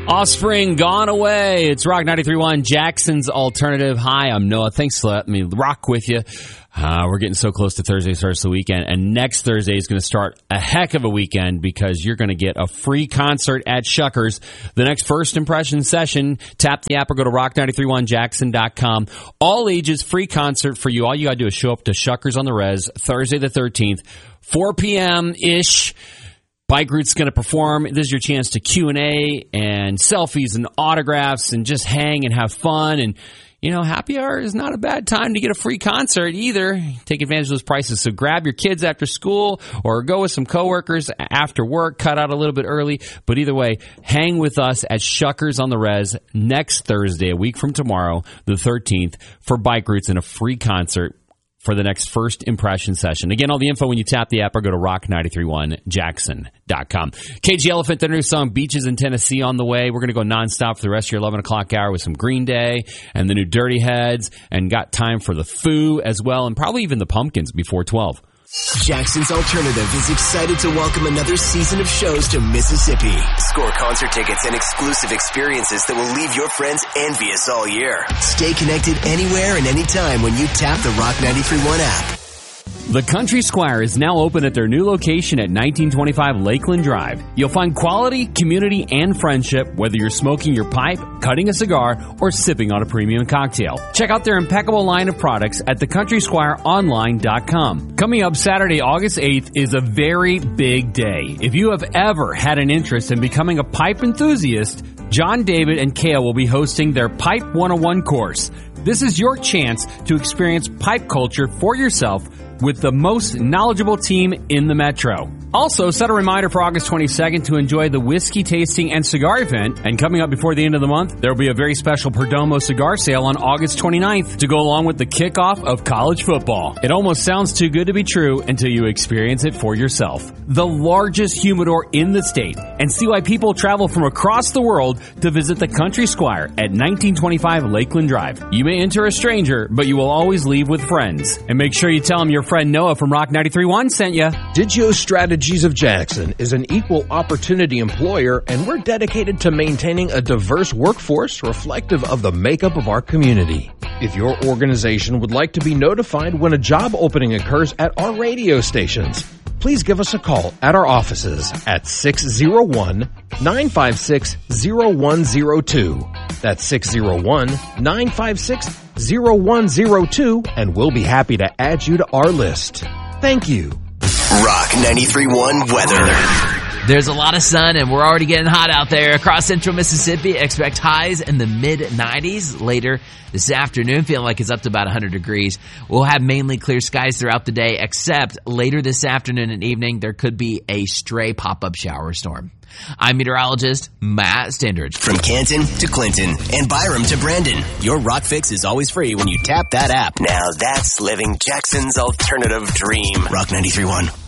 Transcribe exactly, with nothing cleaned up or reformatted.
Offspring, Gone Away. It's Rock ninety-three point one, Jackson's Alternative. Hi, I'm Noah. Thanks for letting me rock with you. Uh, we're getting so close to Thursday starts the weekend, and next Thursday is going to start a heck of a weekend because you're going to get a free concert at Shuckers. The next First Impression session, tap the app or go to rock nine three one jackson dot com. All ages, free concert for you. All you got to do is show up to Shuckers on the Res, Thursday the thirteenth, four p.m.-ish. Bike Route's going to perform. This is your chance to Q and A and selfies and autographs and just hang and have fun. And, you know, happy hour is not a bad time to get a free concert either. Take advantage of those prices. So grab your kids after school or go with some coworkers after work. Cut out a little bit early. But either way, hang with us at Shuckers on the Res next Thursday, a week from tomorrow, the thirteenth, for Bike Routes and a free concert for the next First Impression session. Again, all the info when you tap the app or go to rock nine three one jackson dot com. Cage the Elephant, their new song, Beaches in Tennessee, on the way. We're going to go nonstop for the rest of your eleven o'clock hour with some Green Day and the new Dirty Heads, and got time for the Foo as well, and probably even the Pumpkins before twelve. Jackson's Alternative is excited to welcome another season of shows to Mississippi. Score concert tickets and exclusive experiences that will leave your friends envious all year. Stay connected anywhere and anytime when you tap the Rock ninety-three point one app. The Country Squire is now open at their new location at nineteen twenty-five Lakeland Drive. You'll find quality, community, and friendship, whether you're smoking your pipe, cutting a cigar, or sipping on a premium cocktail. Check out their impeccable line of products at the country squire online dot com. Coming up Saturday, August eighth, is a very big day. If you have ever had an interest in becoming a pipe enthusiast, John David and Kale will be hosting their Pipe one oh one course. This is your chance to experience pipe culture for yourself with the most knowledgeable team in the metro. Also, set a reminder for August twenty-second to enjoy the whiskey tasting and cigar event. And coming up before the end of the month, there will be a very special Perdomo cigar sale on August twenty-ninth to go along with the kickoff of college football. It almost sounds too good to be true until you experience it for yourself. The largest humidor in the state, and see why people travel from across the world to visit the Country Squire at nineteen twenty-five Lakeland Drive. You may enter a stranger, but you will always leave with friends. And make sure you tell them your friend Noah from Rock ninety-three point one sent you. Digio Strategies of Jackson is an equal opportunity employer, and we're dedicated to maintaining a diverse workforce reflective of the makeup of our community. If your organization would like to be notified when a job opening occurs at our radio stations, please give us a call at our offices at six oh one, nine five six, oh one oh two. That's six oh one, nine five six, oh one oh two, and we'll be happy to add you to our list. Thank you. Rock ninety-three point one weather. There's a lot of sun, and we're already getting hot out there. Across central Mississippi, expect highs in the mid nineties later this afternoon, feeling like it's up to about one hundred degrees. We'll have mainly clear skies throughout the day, except later this afternoon and evening, there could be a stray pop-up shower storm. I'm meteorologist Matt Standridge. From Canton to Clinton and Byram to Brandon, your Rock Fix is always free when you tap that app. Now that's living Jackson's alternative dream. Rock ninety-three point one.